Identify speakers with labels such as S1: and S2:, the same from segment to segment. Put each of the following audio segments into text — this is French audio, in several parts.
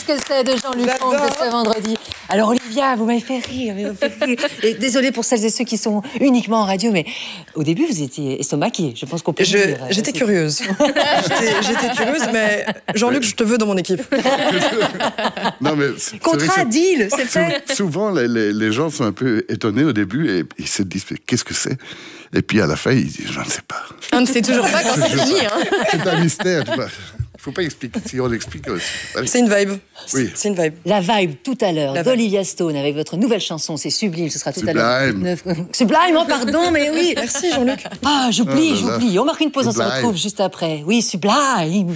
S1: que c'est de Jean-Luc Comte de ce vendredi. Alors Olivia, vous m'avez fait rire. Et désolée pour celles et ceux qui sont uniquement en radio, mais au début vous étiez estomaquée. Je pense qu'on peut le dire.
S2: J'étais curieuse. J'étais curieuse, mais Jean-Luc, je te veux dans mon équipe.
S3: Non, mais
S1: contrat, deal, c'est fait.
S3: Souvent, les gens sont un peu étonnés au début et ils se disent qu'est-ce que c'est? Et puis à la fin, ils disent je ne sais pas.
S2: On ne sait toujours pas quand c'est fini. Hein.
S3: C'est un mystère. Il ne faut pas expliquer. Si on l'explique.
S2: C'est une vibe.
S3: Oui.
S2: C'est une vibe.
S1: La vibe tout à l'heure d'Olivia Stone avec votre nouvelle chanson, c'est sublime. Ce sera tout à l'heure. Sublime, pardon, mais oui.
S2: Merci Jean-Luc.
S1: Ah, j'oublie. On marque une pause, on se retrouve juste après. Oui, sublime.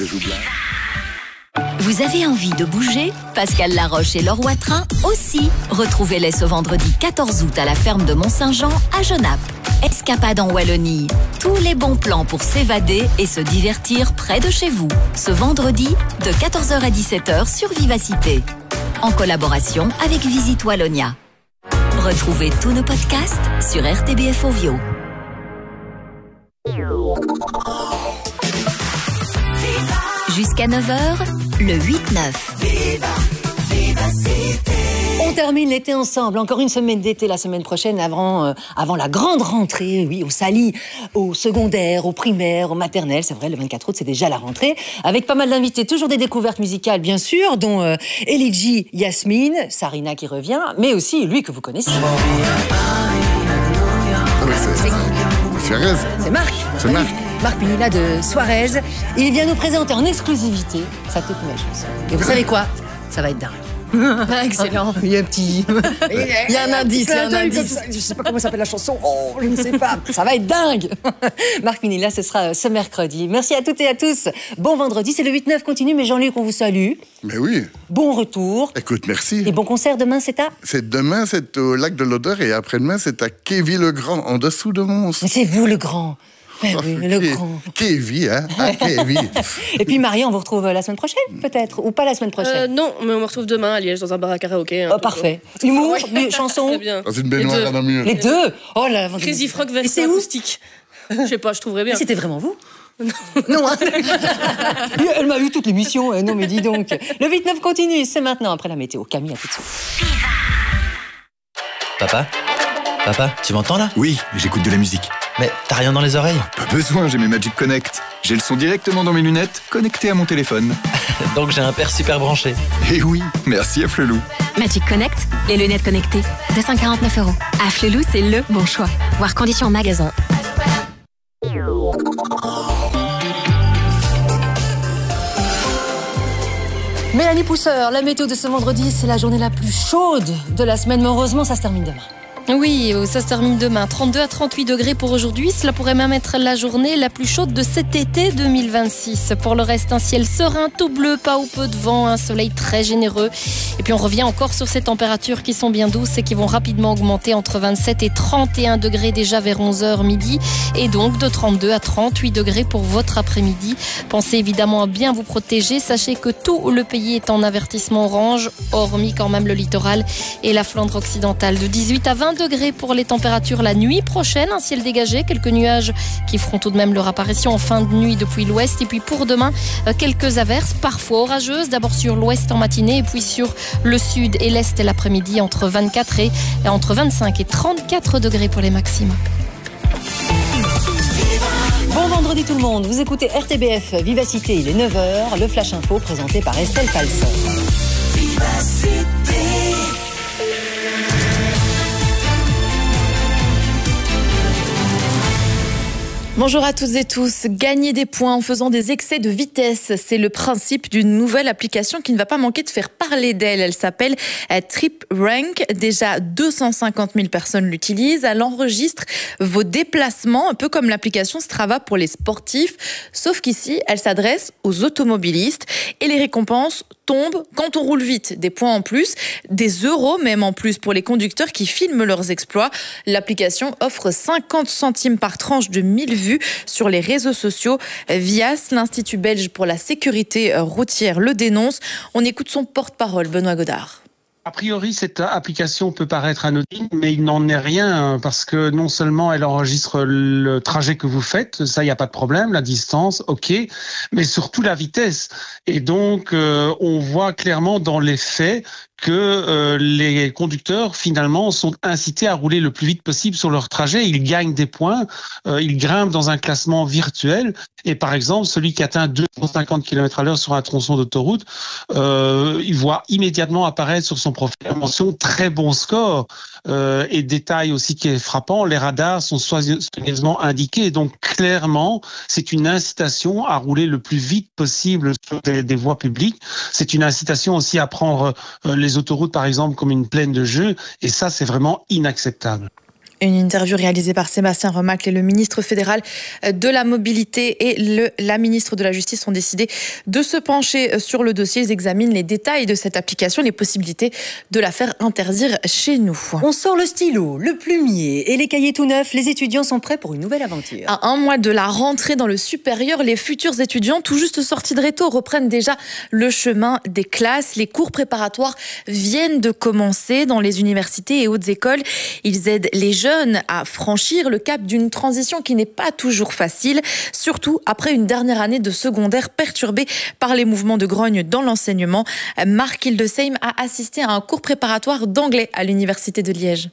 S4: Vous avez envie de bouger? Pascal Laroche et Laure Watrin aussi. Retrouvez-les ce vendredi 14 août à la ferme de Mont-Saint-Jean à Genappe. Escapade en Wallonie. Tous les bons plans pour s'évader et se divertir près de chez vous. Ce vendredi de 14h à 17h sur Vivacité. En collaboration avec Visite Wallonia. Retrouvez tous nos podcasts sur RTBF Ovio. Jusqu'à 9h, le 8-9.
S1: On termine l'été ensemble. Encore une semaine d'été la semaine prochaine avant la grande rentrée. Oui, au Sali, au secondaire, au primaire, au maternel. C'est vrai, le 24 août, c'est déjà la rentrée. Avec pas mal d'invités, toujours des découvertes musicales, bien sûr, dont Elidji, Yasmine, Sarina qui revient, mais aussi lui que vous connaissez. C'est Marc.
S3: C'est Marc.
S1: Marc Pinilla de Suarez. Il vient nous présenter en exclusivité sa toute nouvelle chanson. Et vous savez quoi? Ça va être dingue.
S2: Excellent.
S1: Il y a un petit...
S2: Il y a un indice,
S1: Je sais pas comment s'appelle la chanson. Oh, je ne sais pas. Ça va être dingue. Marc Pinilla, ce sera ce mercredi. Merci à toutes et à tous. Bon vendredi, c'est le 8-9 continue, mais Jean-Luc, on vous salue.
S3: Mais oui.
S1: Bon retour.
S3: Écoute, merci.
S1: Et bon concert demain, c'est à?
S3: Demain, c'est au Lac de l'Odeur et après-demain, c'est à Quéville-le-Grand, en dessous de Mons.
S1: Mais c'est vous le grand. Oui, le grand.
S3: Kévi, hein? Kévi.
S1: Et puis Marie, on vous retrouve la semaine prochaine, peut-être? Ou pas la semaine prochaine?
S5: Non, mais on me retrouve demain à Liège dans un bar à karaoké.
S1: Oh, parfait. Humour, chansons?
S5: Très bien.
S3: Dans une baignoire, rien de mieux.
S1: Les deux? Oh là,
S5: Crazy Frog version
S1: c'est où?
S5: acoustique. Je sais pas, je trouverais bien.
S1: C'était vraiment vous? Non, hein. Elle m'a eu toute l'émission. Non, mais dis donc. Le 8-9 continue, c'est maintenant, après la météo. Camille, à tout de suite.
S6: Papa, tu m'entends là?
S7: Oui, j'écoute de la musique.
S6: Mais t'as rien dans les oreilles?
S7: Pas besoin, j'ai mes Magic Connect. J'ai le son directement dans mes lunettes, connecté à mon téléphone.
S6: Donc j'ai un père super branché.
S7: Et oui, merci à Flelou.
S8: Magic Connect, les lunettes connectées. 249 €. À Flelou, c'est le bon choix. Voir conditions en magasin.
S1: Mélanie Pousseur, la météo de ce vendredi, c'est la journée la plus chaude de la semaine, mais heureusement, ça se termine demain.
S5: Oui, ça se termine demain. 32 à 38 degrés pour aujourd'hui. Cela pourrait même être la journée la plus chaude de cet été 2026. Pour le reste, un ciel serein, tout bleu, pas ou peu de vent, un soleil très généreux. Et puis on revient encore sur ces températures qui sont bien douces et qui vont rapidement augmenter entre 27 et 31 degrés déjà vers 11h midi. Et donc de 32 à 38 degrés pour votre après-midi. Pensez évidemment à bien vous protéger. Sachez que tout le pays est en avertissement orange, hormis quand même le littoral et la Flandre occidentale. De 18 à 20 degrés pour les températures la nuit prochaine, un ciel dégagé, quelques nuages qui feront tout de même leur apparition en fin de nuit depuis l'ouest, et puis pour demain quelques averses parfois orageuses, d'abord sur l'ouest en matinée et puis sur le sud et l'est l'après-midi, entre 25 et 34 degrés pour les maximums.
S1: Bon vendredi tout le monde, vous écoutez RTBF Vivacité, il est 9h, le Flash Info présenté par Estelle Palsson.
S9: Bonjour à toutes et tous. Gagner des points en faisant des excès de vitesse, c'est le principe d'une nouvelle application qui ne va pas manquer de faire parler d'elle. Elle s'appelle TripRank. Déjà 250 000 personnes l'utilisent. Elle enregistre vos déplacements, un peu comme l'application Strava pour les sportifs. Sauf qu'ici, elle s'adresse aux automobilistes et les récompenses tombent quand on roule vite. Des points en plus, des euros même en plus pour les conducteurs qui filment leurs exploits. L'application offre 50 centimes par tranche de 1000 vues sur les réseaux sociaux. VIAS, l'Institut belge pour la sécurité routière, le dénonce. On écoute son porte-parole, Benoît Godard.
S10: A priori, cette application peut paraître anodine, mais il n'en est rien parce que non seulement elle enregistre le trajet que vous faites, ça, il n'y a pas de problème, la distance, ok, mais surtout la vitesse. Et donc, on voit clairement dans les faits que les conducteurs, finalement, sont incités à rouler le plus vite possible sur leur trajet. Ils gagnent des points, ils grimpent dans un classement virtuel. Et par exemple, celui qui atteint 250 km/h sur un tronçon d'autoroute, il voit immédiatement apparaître sur son profil la mention très bon score. Et détail aussi qui est frappant, les radars sont soigneusement indiqués. Donc clairement, c'est une incitation à rouler le plus vite possible sur des voies publiques. C'est une incitation aussi à prendre les autoroutes, par exemple, comme une plaine de jeu. Et ça, c'est vraiment inacceptable.
S9: Une interview réalisée par Sébastien Remacle et le ministre fédéral de la Mobilité et la ministre de la Justice ont décidé de se pencher sur le dossier. Ils examinent les détails de cette application, les possibilités de la faire interdire chez nous.
S1: On sort le stylo, le plumier et les cahiers tout neufs. Les étudiants sont prêts pour une nouvelle aventure.
S9: À un mois de la rentrée dans le supérieur, les futurs étudiants tout juste sortis de réto reprennent déjà le chemin des classes. Les cours préparatoires viennent de commencer dans les universités et hautes écoles. Ils aident les jeunes à franchir le cap d'une transition qui n'est pas toujours facile, surtout après une dernière année de secondaire perturbée par les mouvements de grogne dans l'enseignement. Marc Hildesheim a assisté à un cours préparatoire d'anglais à l'université de Liège.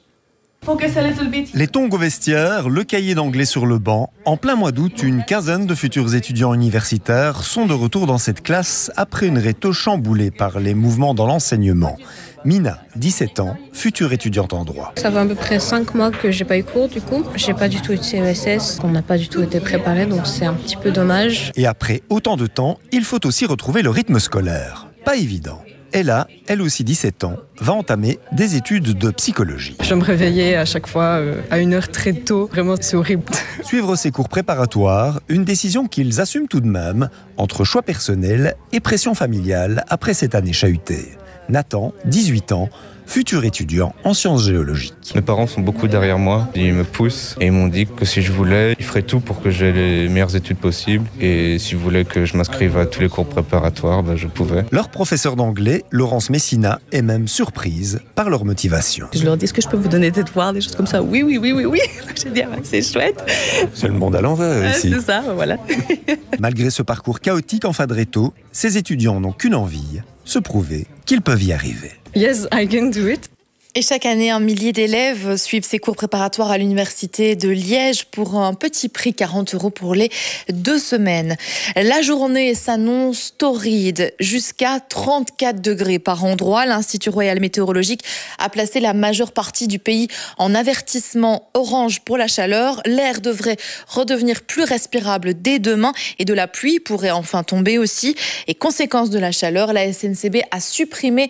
S11: Les tongs au vestiaire, le cahier d'anglais sur le banc. En plein mois d'août, une quinzaine de futurs étudiants universitaires sont de retour dans cette classe après une réto chamboulée par les mouvements dans l'enseignement. Mina, 17 ans, future étudiante en droit.
S12: Ça fait à peu près 5 mois que j'ai pas eu cours du coup. J'ai pas du tout été ESS, on n'a pas du tout été préparé, donc c'est un petit peu dommage.
S11: Et après autant de temps, il faut aussi retrouver le rythme scolaire. Pas évident. Ella, elle aussi 17 ans, va entamer des études de psychologie.
S13: Je me réveillais à chaque fois à une heure très tôt. Vraiment, c'est horrible.
S11: Suivre ces cours préparatoires, une décision qu'ils assument tout de même, entre choix personnel et pression familiale après cette année chahutée. Nathan, 18 ans, futur étudiant en sciences géologiques.
S14: Mes parents sont beaucoup derrière moi, ils me poussent et ils m'ont dit que si je voulais, ils feraient tout pour que j'aie les meilleures études possibles et s'ils voulaient que je m'inscrive à tous les cours préparatoires, je pouvais.
S11: Leur professeur d'anglais, Laurence Messina, est même surprise par leur motivation.
S13: Je leur dis, est-ce que je peux vous donner des devoirs, des choses comme ça? Oui. J'ai dit, c'est chouette.
S11: C'est le monde à l'envers ici.
S13: C'est ça, voilà.
S11: Malgré ce parcours chaotique en fin de réto, ces étudiants n'ont qu'une envie, se prouver qu'ils peuvent y arriver.
S13: Yes, I can do it.
S9: Et chaque année, un millier d'élèves suivent ces cours préparatoires à l'université de Liège pour un petit prix, 40 € pour les 2 semaines. La journée s'annonce torride, jusqu'à 34 degrés par endroit. L'Institut royal météorologique a placé la majeure partie du pays en avertissement orange pour la chaleur. L'air devrait redevenir plus respirable dès demain et de la pluie pourrait enfin tomber aussi. Et conséquence de la chaleur, la SNCB a supprimé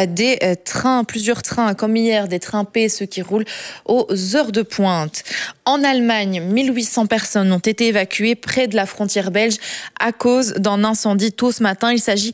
S9: plusieurs trains, comme hier, des trains P, ceux qui roulent aux heures de pointe. En Allemagne, 1800 personnes ont été évacuées près de la frontière belge à cause d'un incendie tôt ce matin. Il s'agit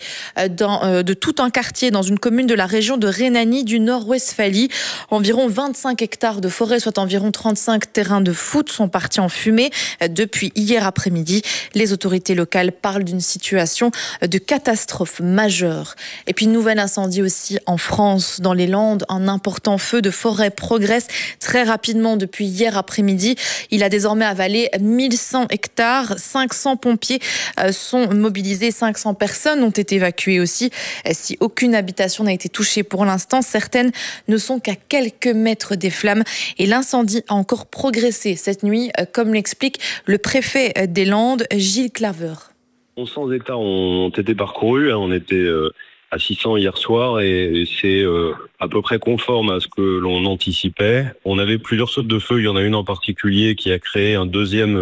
S9: de tout un quartier dans une commune de la région de Rhénanie du Nord-Westphalie. Environ 25 hectares de forêt, soit environ 35 terrains de foot, sont partis en fumée depuis hier après-midi. Les autorités locales parlent d'une situation de catastrophe majeure. Et puis, nouvel incendie aussi en France, dans les Landes. Un important feu de forêt progresse très rapidement depuis hier après-midi. Il a désormais avalé 1100 hectares. 500 pompiers sont mobilisés. 500 personnes ont été évacuées aussi. Si aucune habitation n'a été touchée pour l'instant, certaines ne sont qu'à quelques mètres des flammes. Et l'incendie a encore progressé cette nuit, comme l'explique le préfet des Landes, Gilles Claver.
S15: 1100 hectares ont été parcourus. On était à 600 hier soir et c'est à peu près conforme à ce que l'on anticipait. On avait plusieurs sautes de feu, il y en a une en particulier qui a créé une deuxième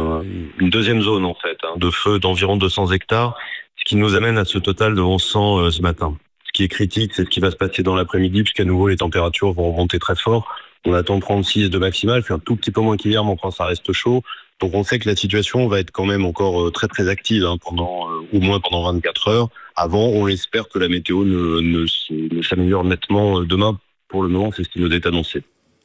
S15: zone en fait, de feu d'environ 200 hectares, ce qui nous amène à ce total de 1100 ce matin. Ce qui est critique, c'est ce qui va se passer dans l'après-midi, puisqu'à nouveau les températures vont remonter très fort. On attend 36 de maximal, fait un tout petit peu moins qu'hier, mais encore ça reste chaud. Donc on sait que la situation va être quand même encore très très active pendant au moins pendant 24 heures. Avant, on espère que la météo ne s'améliore nettement demain. Pour le moment, c'est ce qui nous est annoncé.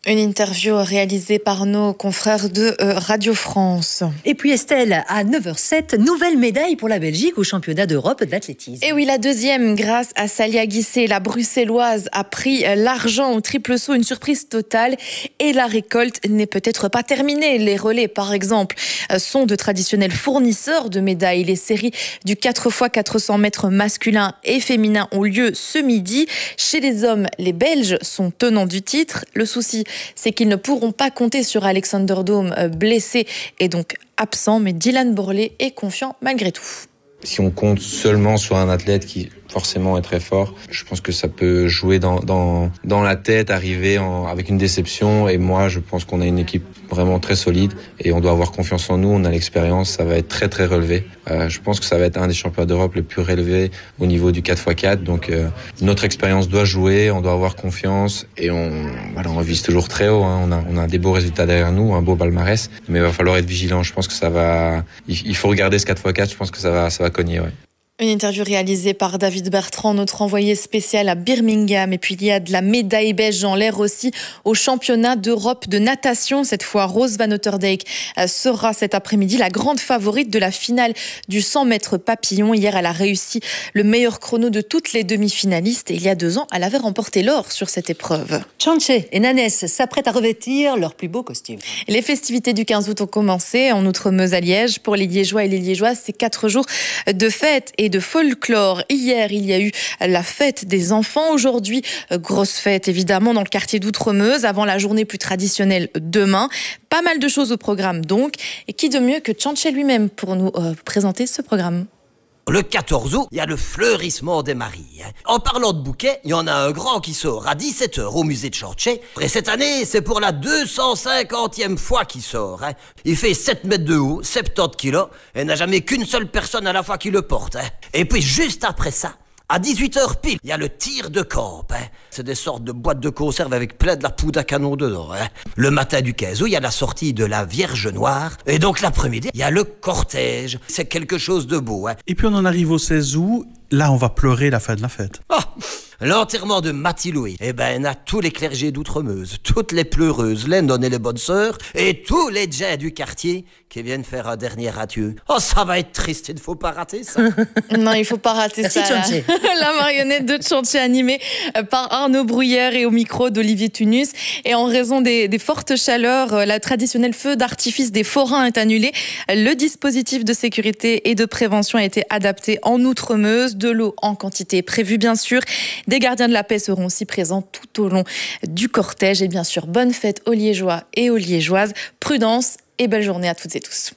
S9: Une interview réalisée par nos confrères de Radio France.
S1: Et puis Estelle, à 9h07, nouvelle médaille pour la Belgique au championnat d'Europe d'athlétisme.
S9: Et oui, la deuxième, grâce à Salia Guissé, la bruxelloise a pris l'argent au triple saut, une surprise totale. Et la récolte n'est peut-être pas terminée. Les relais, par exemple, sont de traditionnels fournisseurs de médailles. Les séries du 4x400 mètres masculin et féminin ont lieu ce midi. Chez les hommes, les Belges sont tenants du titre. Le souci, c'est qu'ils ne pourront pas compter sur Alexander Dome, blessé et donc absent, mais Dylan Borlée est confiant malgré tout.
S16: Si on compte seulement sur un athlète qui forcément est très fort, je pense que ça peut jouer dans la tête, arriver avec une déception. Et moi, je pense qu'on a une équipe vraiment très solide et on doit avoir confiance en nous. On a l'expérience, ça va être très très relevé. Je pense que ça va être un des championnats d'Europe les plus relevés au niveau du 4x4. Donc notre expérience doit jouer, on doit avoir confiance et on vise toujours très haut. On a des beaux résultats derrière nous, un beau palmarès, mais il va falloir être vigilant. Je pense que ça va. Il faut regarder ce 4x4. Je pense que ça va cogner. Ouais.
S9: Une interview réalisée par David Bertrand, notre envoyé spécial à Birmingham. Et puis il y a de la médaille belge en l'air aussi au championnat d'Europe de natation. Cette fois, Rose Van Otterdijk sera cet après-midi la grande favorite de la finale du 100 mètres papillon. Hier, elle a réussi le meilleur chrono de toutes les demi-finalistes. Et il y a 2 ans, elle avait remporté l'or sur cette épreuve.
S1: Tchanche et Nanès s'apprêtent à revêtir leur plus beau costume.
S9: Les festivités du 15 août ont commencé en Outre-Meuse à Liège. Pour les Liégeois et les Liégeoises, c'est 4 jours de fête et de folklore. Hier, il y a eu la fête des enfants. Aujourd'hui, grosse fête évidemment dans le quartier d'Outremeuse avant la journée plus traditionnelle demain. Pas mal de choses au programme donc. Et qui de mieux que Tchanche lui-même pour nous présenter ce programme.
S17: Le 14 août, il y a le fleurissement des maris. En parlant de bouquets, il y en a un grand qui sort à 17h au musée de Tchanche. Et cette année, c'est pour la 250e fois qu'il sort. Il fait 7 mètres de haut, 70 kilos, et n'a jamais qu'une seule personne à la fois qui le porte. Et puis juste après ça, à 18h pile, il y a le tir de camp. C'est des sortes de boîtes de conserve avec plein de la poudre à canon dedans. Le matin du 15 août, il y a la sortie de la Vierge Noire. Et donc l'après-midi, il y a le cortège. C'est quelque chose de beau.
S18: Et puis on en arrive au 16 août. Là, on va pleurer la fin de la fête.
S17: L'enterrement de Mathilde. On a tous les clergés d'Outremeuse, toutes les pleureuses, les nonnes et les bonnes sœurs, et tous les gens du quartier qui viennent faire un dernier adieu. Ça va être triste, il ne faut pas rater ça.
S9: Non, il ne faut pas rater ça. La marionnette de Tchanche animée par Arnaud Bruyère et au micro d'Olivier Tunus. Et en raison des fortes chaleurs, la traditionnelle feu d'artifice des forains est annulée. Le dispositif de sécurité et de prévention a été adapté en Outremeuse. De l'eau en quantité prévue, bien sûr. Des gardiens de la paix seront aussi présents tout au long du cortège. Et bien sûr, bonne fête aux Liégeois et aux Liégeoises. Prudence et belle journée à toutes et tous.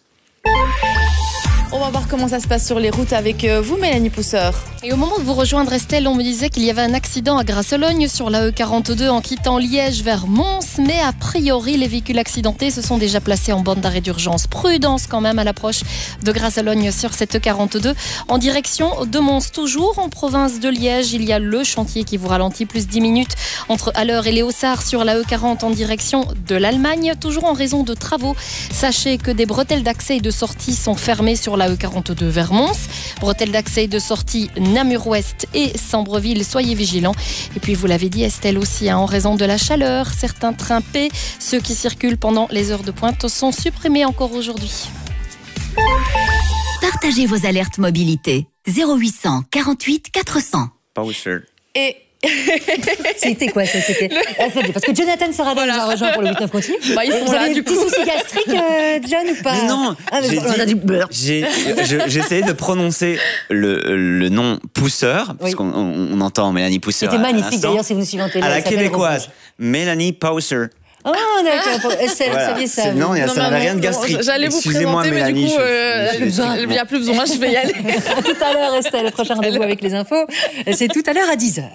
S9: On va voir comment ça se passe sur les routes avec vous, Mélanie Pousseur.
S5: Et au moment de vous rejoindre, Estelle, on me disait qu'il y avait un accident à Grasselogne sur la E42 en quittant Liège vers Mons. Mais a priori, les véhicules accidentés se sont déjà placés en bande d'arrêt d'urgence. Prudence quand même à l'approche de Grasselogne sur cette E42. En direction de Mons, toujours en province de Liège, il y a le chantier qui vous ralentit, plus 10 minutes entre Alleur et Léossard sur la E40 en direction de l'Allemagne. Toujours en raison de travaux. Sachez que des bretelles d'accès et de sortie sont fermées sur la E42 vers Mons. Bretelles d'accès et de sortie Namur-Ouest et Sambreville, soyez vigilants. Et puis vous l'avez dit Estelle aussi, en raison de la chaleur, certains trains P, ceux qui circulent pendant les heures de pointe, sont supprimés encore aujourd'hui.
S4: Partagez vos alertes mobilité. 0800 48 400.
S9: Et
S1: c'était quoi ça? Parce que Jonathan Sarrazin nous a rejoint pour le 8-9 continu.
S9: Ils sont là, du coup.
S1: Soucis gastriques, John, ou pas?
S19: Mais non, j'ai essayé de prononcer le nom Pousseur, parce qu'on entend Mélanie Pousseur.
S1: C'était magnifique d'ailleurs si vous nous suivez en télé.
S19: À la québécoise, Mélanie Pousseur.
S1: Oh d'accord, Estelle, vous saviez ça.
S19: Non, ça n'avait rien de gastrique.
S9: J'allais vous présenter, mais du coup, il n'y a plus besoin, je vais y aller.
S1: À tout à l'heure, Estelle, le prochain rendez-vous avec les infos, c'est tout à l'heure à 10h.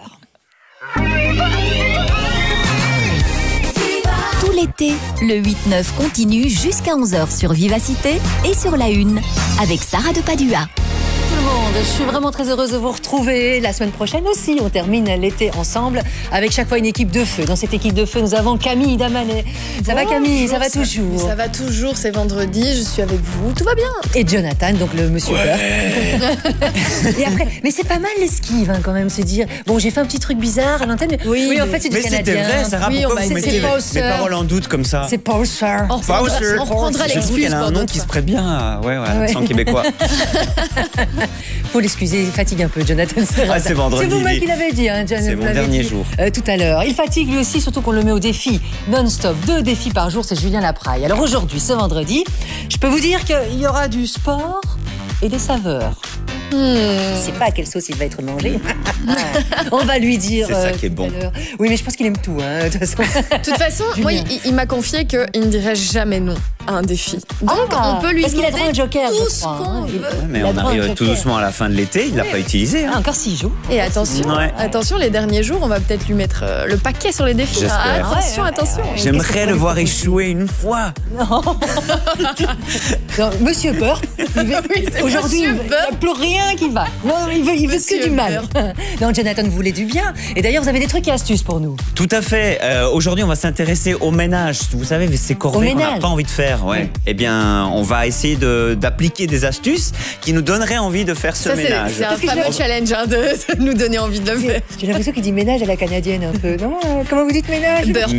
S4: Tout l'été, le 8-9 continue jusqu'à 11h sur Vivacité et sur la Une avec Sarah de Padua.
S1: le monde, je suis vraiment très heureuse de vous retrouver. La semaine prochaine aussi, on termine l'été ensemble avec chaque fois une équipe de feu. Dans cette équipe de feu, nous avons Camille Damanet. Ça va Camille, ça va toujours?
S9: Ça va toujours, c'est vendredi, je suis avec vous, tout va bien.
S1: Et Jonathan, donc le monsieur Beurre. Et après, mais c'est pas mal l'esquive quand même, se dire, bon j'ai fait un petit truc bizarre à l'antenne, mais oui en fait c'est du canadien.
S19: Mais c'était vrai, Sarah, pourquoi vous mettez mes paroles en doute comme ça?
S1: C'est Pauser.
S9: On reprendra l'excuse.
S19: Il y a un nom qui se prête bien à l'accent québécois.
S1: Faut l'excuser, il fatigue un peu, Jonathan.
S19: C'est vendredi.
S1: C'est vous-même qui l'avez dit, hein, Jonathan.
S19: C'est mon dernier jour.
S1: Tout à l'heure. Il fatigue lui aussi, surtout qu'on le met au défi non-stop. 2 défis par jour, c'est Julien Lapraille. Alors aujourd'hui, ce vendredi, je peux vous dire qu'il y aura du sport et des saveurs. Je ne sais pas à quelle sauce il va être mangé. On va lui dire.
S19: C'est ça qui est bon.
S1: Oui, mais je pense qu'il aime tout. De
S9: toute façon, moi, il m'a confié qu'il ne dirait jamais non à un défi. Donc, on peut lui
S1: demander qu'il a un joker,
S9: tout ce qu'on veut.
S19: Mais on arrive tout doucement à la fin de l'été, il ne l'a pas utilisé.
S1: Encore 6 jours.
S9: Et attention, les derniers jours, on va peut-être lui mettre le paquet sur les défis.
S19: J'espère.
S9: Attention.
S19: J'aimerais le voir échouer une fois.
S1: Non. Monsieur Beurre, aujourd'hui, il n'y a plus rien qui va. Non, il veut que du mal. Non, Jonathan, vous voulez du bien. Et d'ailleurs, vous avez des trucs et astuces pour nous.
S19: Tout à fait. Aujourd'hui, on va s'intéresser au ménage. Vous savez, ces corvées qu'on n'a pas envie de faire. Ouais. Eh bien, on va essayer d'appliquer des astuces qui nous donneraient envie de faire ce ménage.
S9: C'est un fameux challenge de nous donner envie de le faire.
S1: J'ai l'impression qu'il dit ménage à la canadienne un peu. Non, comment vous dites ménage?
S9: Beurre.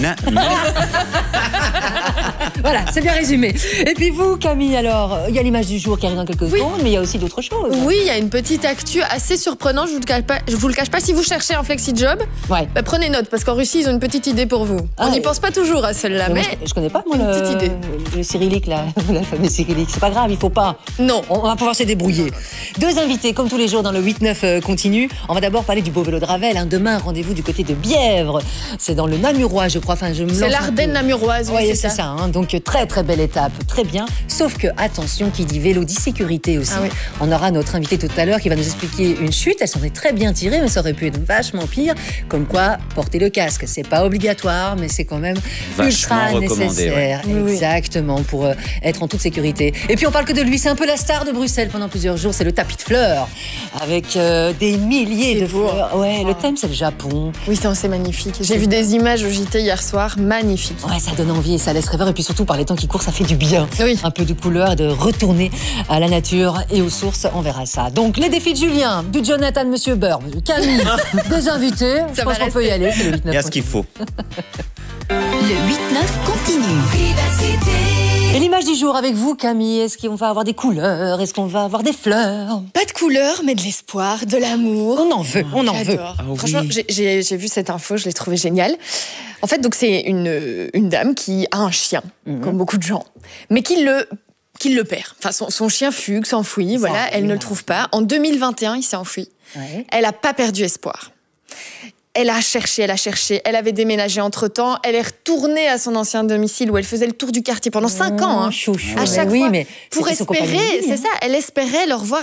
S1: Voilà, c'est bien résumé. Et puis vous, Camille, alors, il y a l'image du jour qui arrive dans quelques secondes, mais il y a aussi d'autres choses.
S9: Oui, il y a une petite actu assez surprenante, je vous le cache pas. Si vous cherchez un flexi-job, prenez note, parce qu'en Russie, ils ont une petite idée pour vous. On n'y pense pas toujours à celle-là, mais
S1: je connais pas, moi,
S9: petite idée.
S1: Le cyrillique, là, l'alphabet cyrillique. C'est pas grave, il faut pas.
S9: Non.
S1: On va pouvoir se débrouiller. 2 invités, comme tous les jours, dans le 8-9 continu. On va d'abord parler du beau vélo de Ravel. Demain, rendez-vous du côté de Bièvre. C'est dans le Namurois, je crois.
S9: C'est l'Ardenne namuroise,
S1: oui, c'est ça. Donc, très, très belle étape. Très bien. Sauf que, attention, qui dit vélo dit sécurité aussi. On aura notre invité tout à l'heure qui va nous expliquer une chute. Elle s'en est très bien tirée, mais ça aurait pu être vachement pire. Comme quoi, porter le casque, c'est pas obligatoire, mais c'est quand même ultra nécessaire.
S19: Ouais.
S1: Exactement, pour être en toute sécurité. Et puis on parle que de lui, c'est un peu la star de Bruxelles pendant plusieurs jours. C'est le tapis de fleurs avec des milliers de fleurs. Ouais, le thème c'est le Japon.
S9: Oui, c'est magnifique. J'ai vu des images au JT hier soir, magnifique.
S1: Ouais, ça donne envie et ça laisse rêveur. Et puis surtout par les temps qui courent, ça fait du bien.
S9: Oui.
S1: Un peu de couleur et de retourner à la nature et aux sources. On verra ça. Donc les défis de Julien, du Jonathan, Monsieur Beurre, du Camille, 2 invités. Je pense qu'on peut y aller. C'est le 8-9.
S19: Il y a ce qu'il faut.
S4: Le 8-9 continue.
S1: Et l'image du jour avec vous, Camille, est-ce qu'on va avoir des couleurs? Est-ce qu'on va avoir des fleurs?
S9: Pas de couleurs, mais de l'espoir, de l'amour.
S1: On en veut, on en veut.
S9: Franchement, j'ai vu cette info, je l'ai trouvée géniale. En fait, donc c'est une dame qui a un chien, comme beaucoup de gens, mais qui le perd. Enfin, son chien fugue, s'enfuit, voilà, elle ne le trouve pas. En 2021, il s'est enfui. Ouais. Elle n'a pas perdu espoir. Elle a cherché, elle avait déménagé entre-temps, elle est retournée à son ancien domicile où elle faisait le tour du quartier pendant 5 ans. À chaque fois, pour espérer, c'est ça, elle espérait le revoir.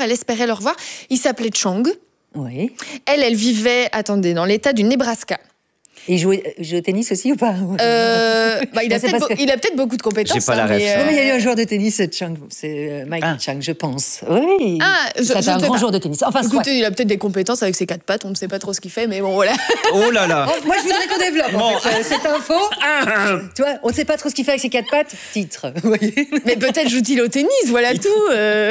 S9: Il s'appelait Chong.
S1: Oui.
S9: Elle vivait, dans l'état du Nebraska.
S1: Et il joue au tennis aussi ou pas?
S9: Il a peut-être beaucoup de compétences.
S19: J'ai pas la ref.
S1: Non, mais il y a eu un joueur de tennis, Chang, c'est Michael Chang, je pense. Oui. C'est un grand joueur de tennis. Enfin,
S9: écoutez, il a peut-être des compétences avec ses 4 pattes, on ne sait pas trop ce qu'il fait, mais bon, voilà.
S19: Oh là là.
S1: Moi, je voudrais qu'on développe en fait, cette info. Tu vois, on ne sait pas trop ce qu'il fait avec ses 4 pattes. Titre. Vous voyez,
S9: mais peut-être joue-t-il au tennis, voilà tout.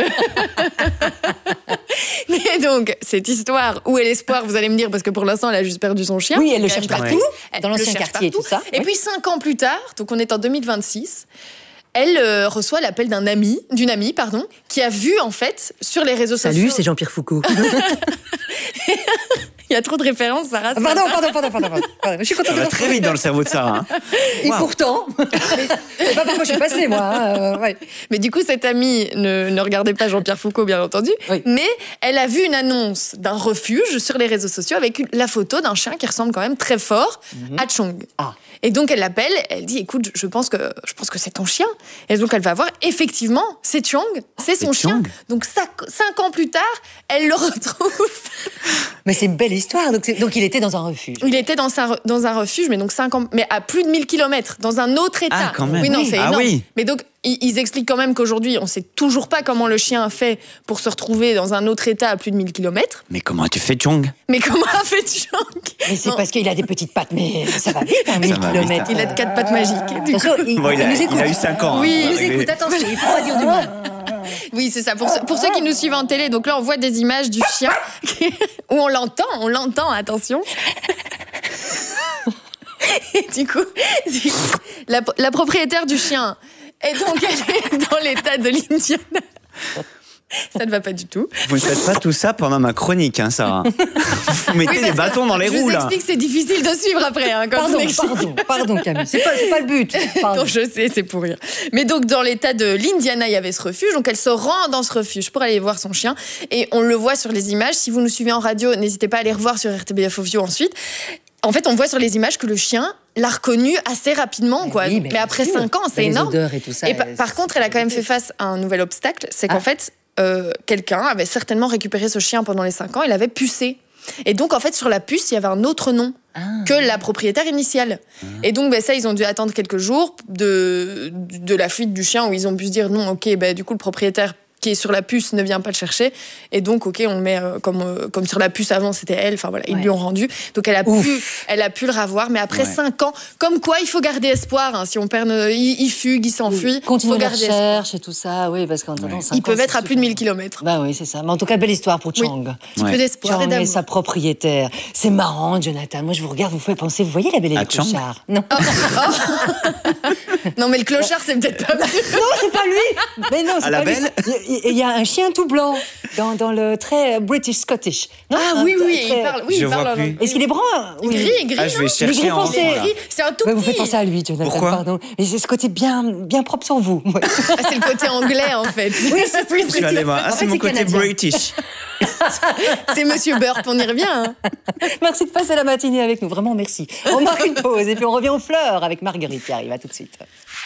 S9: Mais donc, cette histoire, où est l'espoir, vous allez me dire, parce que pour l'instant, elle a juste perdu son chien.
S1: Oui, elle le cherche partout. Dans l'ancien quartier et tout ça.
S9: Et puis 5 ans plus tard, donc on est en 2026, elle reçoit l'appel d'une amie, qui a vu en fait sur les réseaux sociaux.
S1: Salut, c'est Jean-Pierre Foucault.
S9: Il y a trop de références, Sarah.
S1: Pardon. Je suis contente.
S19: Ça va très vite dans le cerveau de Sarah.
S1: Et pourtant, c'est pas pourquoi je suis passée, moi. Ouais.
S9: Mais du coup, cette amie ne regardait pas Jean-Pierre Foucault, bien entendu, mais elle a vu une annonce d'un refuge sur les réseaux sociaux avec la photo d'un chien qui ressemble quand même très fort à Chong. Et donc, elle l'appelle, elle dit, écoute, je pense que c'est ton chien. Et donc, elle va voir, effectivement, c'est Chong, c'est son chien. Donc, 5 ans plus tard, elle le retrouve.
S1: Mais c'est une belle histoire. Donc il était dans un refuge.
S9: Il était dans un refuge, mais donc 5 ans, mais à plus de 1000 km, dans un autre état.
S19: Ah, quand même.
S9: Oui, non, c'est énorme.
S19: Oui.
S9: Mais donc, ils expliquent quand même qu'aujourd'hui, on sait toujours pas comment le chien a fait pour se retrouver dans un autre état à plus de 1000 km.
S19: Mais comment as-tu fait, Chong?
S9: Mais comment a fait Chong?
S1: Mais c'est parce qu'il a des petites pattes, mais ça va vite, 1000 km.
S9: Il a 4 pattes magiques.
S1: Attention, il nous écoute.
S19: Il a eu 5 ans.
S9: Oui,
S1: il nous écoute, attention, il faut pas dire du mal.
S9: Oui, c'est ça. Pour ceux qui nous suivent en télé, donc là, on voit des images du chien où on l'entend, attention. Et du coup, la propriétaire du chien est donc elle est dans l'état de l'Indiana. Ça ne va pas du tout.
S19: Vous ne faites pas tout ça pendant ma chronique, hein, Sarah. Vous mettez des bâtons dans les roues, là.
S9: Je vous explique que c'est difficile de suivre après. Hein,
S1: Pardon, Camille. C'est pas le but.
S9: Non, je sais, c'est pour rire. Mais donc, dans l'état de l'Indiana, il y avait ce refuge. Donc, elle se rend dans ce refuge pour aller voir son chien. Et on le voit sur les images. Si vous nous suivez en radio, n'hésitez pas à aller revoir sur RTBF Ovio ensuite. En fait, on voit sur les images que le chien l'a reconnu assez rapidement, quoi.
S1: Oui,
S9: mais après 5 ans, c'est énorme.
S1: Les odeurs et tout ça.
S9: Et par contre, elle a quand même fait face à un nouvel obstacle. C'est qu'en fait, quelqu'un avait certainement récupéré ce chien pendant les 5 ans. Il avait pucé. Et donc, en fait, sur la puce, il y avait un autre nom que la propriétaire initiale. Et donc, ça, ils ont dû attendre quelques jours de la fuite du chien où ils ont pu se dire non, ok, du coup, le propriétaire qui est sur la puce ne vient pas le chercher. Et donc, ok, on le met comme sur la puce avant, c'était elle. Enfin voilà, ils lui ont rendu. Donc, elle a pu le revoir. Mais après 5 ans, comme quoi, il faut garder espoir. Hein. Si on perd, il fugue, il s'enfuit.
S1: Continuer la recherche et tout ça. Oui, parce qu'en attendant,
S9: ils peuvent être à plus de 1000 km.
S1: Bah oui, c'est ça. Mais en tout cas, belle histoire pour Chong.
S9: Petit peu d'espoir
S1: Chong
S9: et d'amour.
S1: et sa propriétaire. C'est marrant, Jonathan. Moi, je vous regarde, vous pouvez penser, vous voyez La Belle et le Clochard? Non.
S9: Non, mais le clochard, c'est peut-être pas mal.
S1: Non, c'est pas lui. Mais non, c'est pas lui. Il y a un chien tout blanc dans le très British Scottish. Non,
S9: oui, il parle. Oui,
S19: je
S9: il parle.
S19: vois plus.
S1: Est-ce qu'il est brun? Oui.
S9: Gris.
S19: Ah, je vais chercher en
S1: foncé.
S9: C'est un tout petit.
S1: Vous faites penser à lui, Jonathan.
S19: Pourquoi?
S1: Pardon. Et c'est ce côté bien propre sur vous. Ouais.
S9: C'est le côté anglais, en fait.
S1: Oui, c'est plus.
S19: Je vais aller voir. Ah, c'est mon côté
S1: canadien.
S19: British.
S9: C'est Monsieur Burp, on y revient. Hein.
S1: Merci de passer la matinée avec nous. Vraiment, merci. On marque une pause et puis on revient aux fleurs avec Marguerite qui arrive. À tout de suite.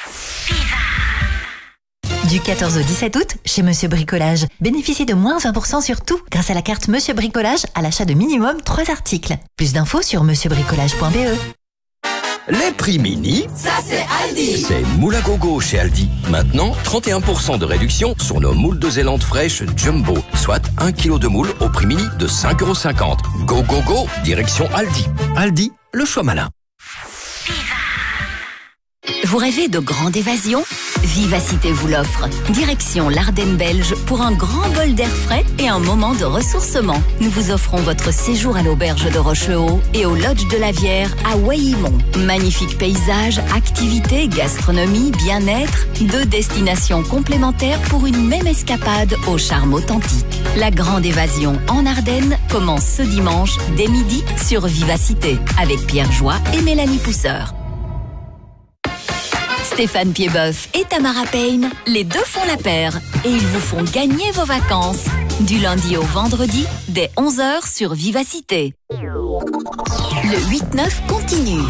S20: Du 14 au 17 août, chez Monsieur Bricolage, bénéficiez de moins 20% sur tout grâce à la carte Monsieur Bricolage à l'achat de minimum 3 articles. Plus d'infos sur monsieurbricolage.be.
S21: Les prix mini,
S17: Ça, c'est Aldi.
S21: c'est moule à gogo chez Aldi. Maintenant, 31% de réduction sur nos moules de Zélande fraîches Jumbo, soit 1 kg de moule au prix mini de 5,50 €. Go, go, go, direction Aldi. Aldi, le choix malin.
S4: Vous rêvez de grande évasion? Vivacité vous l'offre. Direction l'Ardenne belge pour un grand bol d'air frais et un moment de ressourcement. Nous vous offrons votre séjour à l'auberge de Rochehaut et au lodge de la Vière à Waillimont. Magnifiques paysages, activités, gastronomie, bien-être, 2 destinations complémentaires pour une même escapade au charme authentique. La grande évasion en Ardennes commence ce dimanche dès midi sur Vivacité avec Pierre Joie et Mélanie Pousseur. Stéphane Piedboeuf et Tamara Payne, les deux font la paire et ils vous font gagner vos vacances. Du lundi au vendredi, dès 11h sur Vivacité. Le 8-9 continue.